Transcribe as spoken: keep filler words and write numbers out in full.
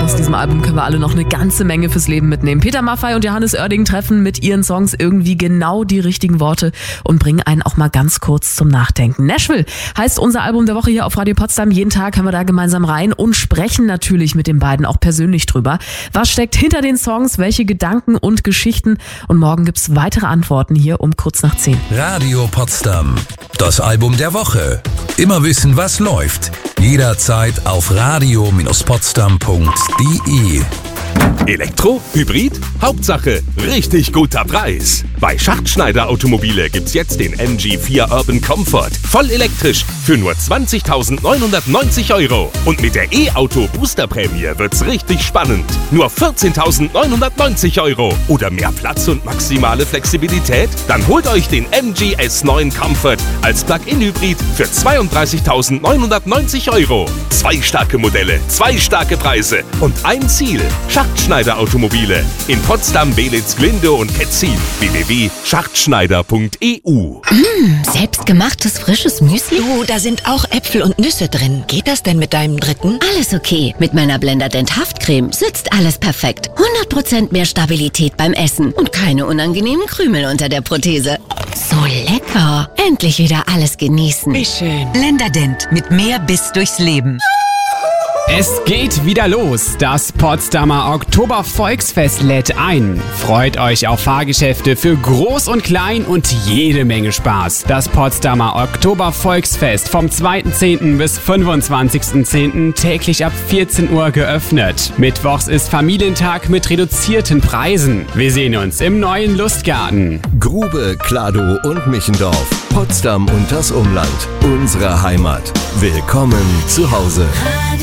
aus diesem Album können wir alle noch eine ganze Menge fürs Leben mitnehmen. Peter Maffay und Johannes Oerding treffen mit ihren Songs irgendwie genau die richtigen Worte und bringen einen auch mal ganz kurz zum Nachdenken. Nashville heißt unser Album der Woche hier auf Radio Potsdam. Jeden Tag hören wir da gemeinsam rein und sprechen natürlich mit den beiden auch persönlich drüber. Was steckt hinter den Songs, welche Gedanken und Geschichten? Und morgen gibt's weitere Antworten hier um kurz nach zehn. Radio Potsdam, das Album der Woche. Immer wissen, was läuft. Jederzeit auf radio Potsdam punkt de. Elektro? Hybrid? Hauptsache, richtig guter Preis. Bei Schachtschneider Automobile gibt's jetzt den M G vier Urban Comfort. Voll elektrisch für nur zwanzigtausendneunhundertneunzig Euro. Und mit der E-Auto-Booster-Prämie wird's richtig spannend. Nur vierzehntausendneunhundertneunzig Euro. Oder mehr Platz und maximale Flexibilität? Dann holt euch den M G S neun Comfort als Plug-in-Hybrid für zweiunddreißigtausendneunhundertneunzig Euro. Zwei starke Modelle, zwei starke Preise und ein Ziel. Schachtschneider Automobile in Potsdam, Belitz, Glinde und Ketzin. w w w punkt schachtschneider punkt e u. Mmh, selbstgemachtes frisches Müsli? Du, da sind auch Äpfel und Nüsse drin. Geht das denn mit deinem dritten? Alles okay. Mit meiner Blenderdent Haftcreme sitzt alles perfekt. hundert Prozent mehr Stabilität beim Essen und keine unangenehmen Krümel unter der Prothese. So lecker. Endlich wieder alles genießen. Wie schön. Blenderdent mit mehr Biss durchs Leben. Es geht wieder los. Das Potsdamer Oktobervolksfest lädt ein. Freut euch auf Fahrgeschäfte für Groß und Klein und jede Menge Spaß. Das Potsdamer Oktobervolksfest vom zweiten zehnten bis fünfundzwanzigsten zehnten täglich ab vierzehn Uhr geöffnet. Mittwochs ist Familientag mit reduzierten Preisen. Wir sehen uns im neuen Lustgarten. Grube, Kladow und Michendorf. Potsdam und das Umland. Unsere Heimat. Willkommen zu Hause.